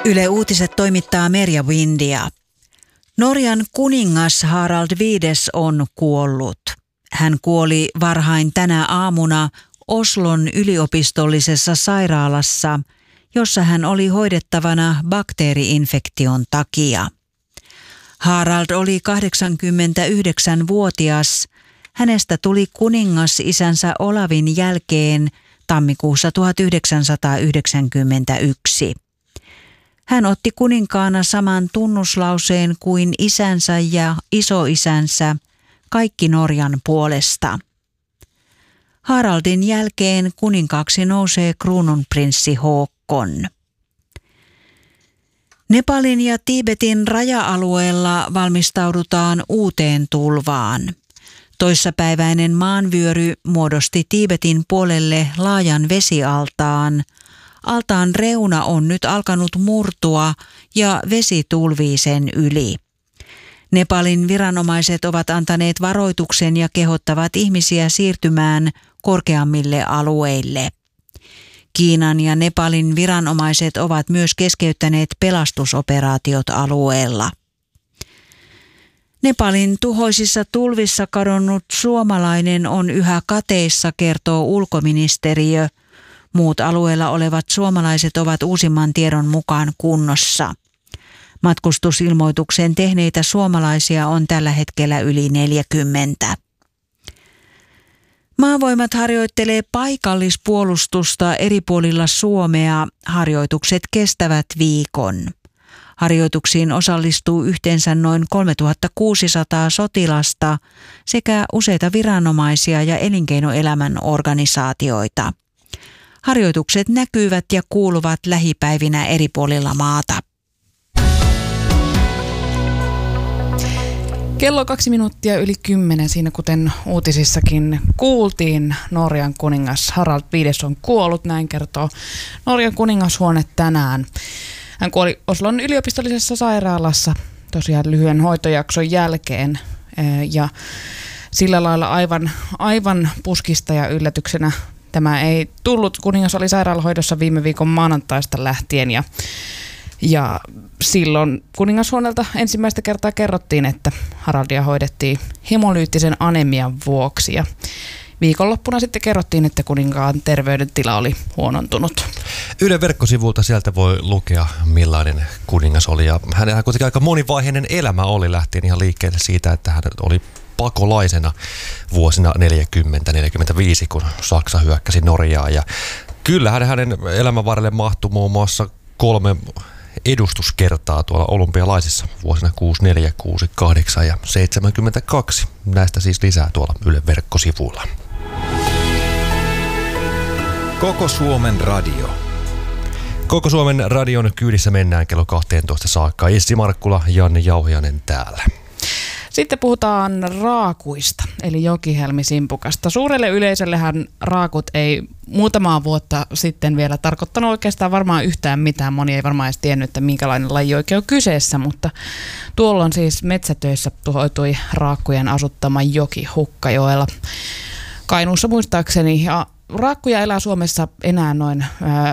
Yle Uutiset toimittaa Merja Windia. Norjan kuningas Harald V on kuollut. Hän kuoli varhain tänä aamuna Oslon yliopistollisessa sairaalassa, jossa hän oli hoidettavana bakteeriinfektion takia. Harald oli 89-vuotias. Hänestä tuli kuningas isänsä Olavin jälkeen tammikuussa 1991. Hän otti kuninkaana saman tunnuslauseen kuin isänsä ja isoisänsä, kaikki Norjan puolesta. Haraldin jälkeen kuninkaaksi nousee kruununprinssi Håkon. Nepalin ja Tiibetin raja-alueella valmistaudutaan uuteen tulvaan. Toissapäiväinen maanvyöry muodosti Tiibetin puolelle laajan vesialtaan. Altaan reuna on nyt alkanut murtua ja vesi tulvii sen yli. Nepalin viranomaiset ovat antaneet varoituksen ja kehottavat ihmisiä siirtymään korkeammille alueille. Kiinan ja Nepalin viranomaiset ovat myös keskeyttäneet pelastusoperaatiot alueella. Nepalin tuhoisissa tulvissa kadonnut suomalainen on yhä kateissa, kertoo ulkoministeriö. Muut alueella olevat suomalaiset ovat uusimman tiedon mukaan kunnossa. Matkustusilmoituksen tehneitä suomalaisia on tällä hetkellä yli 40. Maavoimat harjoittelee paikallispuolustusta eri puolilla Suomea. Harjoitukset kestävät viikon. Harjoituksiin osallistuu yhteensä noin 3600 sotilasta sekä useita viranomaisia ja elinkeinoelämän organisaatioita. Harjoitukset näkyvät ja kuuluvat lähipäivinä eri puolilla maata. Kello 2 minuuttia yli 10, siinä kuten uutisissakin kuultiin, Norjan kuningas Harald V on kuollut, näin kertoo Norjan kuningashuone tänään. Hän kuoli Oslon yliopistollisessa sairaalassa tosiaan lyhyen hoitojakson jälkeen ja sillä lailla aivan puskista ja yllätyksenä tämä ei tullut. Kuningas oli sairaalahoidossa viime viikon maanantaista lähtien ja silloin kuningashuoneelta ensimmäistä kertaa kerrottiin, että Haraldia hoidettiin hemolyyttisen anemian vuoksi ja viikonloppuna sitten kerrottiin, että kuninkaan terveydentila oli huonontunut. Ylen verkkosivulta sieltä voi lukea, millainen kuningas oli. Ja hänellä kuitenkin aika monivaiheinen elämä oli, lähtien ihan liikkeelle siitä, että hän oli pakolaisena vuosina 40-45, kun Saksa hyökkäsi Norjaan. Ja kyllähän hänen elämän varrelle mahtui muun muassa 3 edustuskertaa tuolla olympialaisissa vuosina 64, 68 ja 72. Näistä siis lisää tuolla Ylen verkkosivuilla. Koko Suomen radio. Koko Suomen radion kyydissä mennään kello 12 saakka. Essi Markkula, Janne Jauhiainen täällä. Sitten puhutaan raakuista, eli jokihelmisimpukasta. Suurelle yleisöllehän raakut ei muutamaa vuotta sitten vielä tarkoittanut oikeastaan varmaan yhtään mitään. Moni ei varmaan edes tiennyt, että minkälainen laji oikein on kyseessä, mutta tuolloin siis metsätöissä tuhoitui raakkujen asuttama joki Hukkajoella Kainuussa muistaakseni. Ja raakkuja elää Suomessa enää noin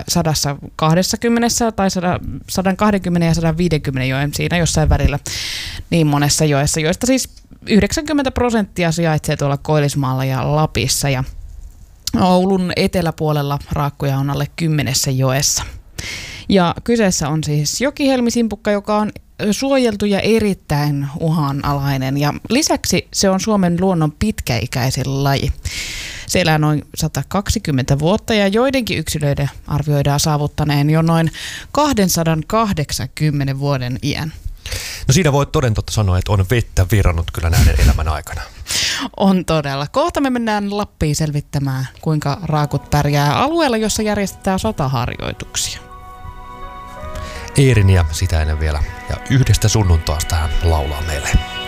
120 tai 120 ja 150 joen siinä jossain välillä niin monessa joessa, joista siis 90% sijaitsee tuolla Koillismaalla ja Lapissa ja Oulun eteläpuolella raakkuja on alle 10 joessa. Ja kyseessä on siis jokihelmisimpukka, joka on suojeltu ja erittäin uhanalainen ja lisäksi se on Suomen luonnon pitkäikäisin laji. Se elää noin 120 vuotta ja joidenkin yksilöiden arvioidaan saavuttaneen jo noin 280 vuoden iän. No siinä voi toden totta sanoa, että on vettä virrannut kyllä näiden elämän aikana. On todella. Kohta me mennään Lappiin selvittämään, kuinka raakut pärjää alueella, jossa järjestetään sotaharjoituksia. Eerin ja sitä ennen vielä. Ja yhdestä sunnuntaista hän laulaa meille.